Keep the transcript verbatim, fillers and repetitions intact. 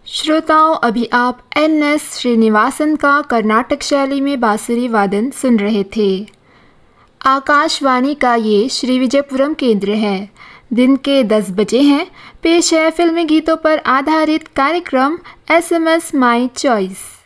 श्रोताओं, अभी आप एन एस श्रीनिवासन का कर्नाटक शैली में बांसुरी वादन सुन रहे थे। आकाशवाणी का ये श्री विजयपुरम केंद्र है। दिन के दस बजे हैं। पेश है फिल्मी गीतों पर आधारित कार्यक्रम S M S my choice.